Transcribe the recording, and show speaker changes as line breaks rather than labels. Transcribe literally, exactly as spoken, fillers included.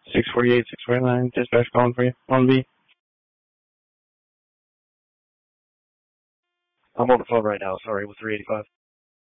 six forty-eight, six forty-nine, dispatch calling for you. On B.
I'm on the phone right now, sorry, with three eighty-five.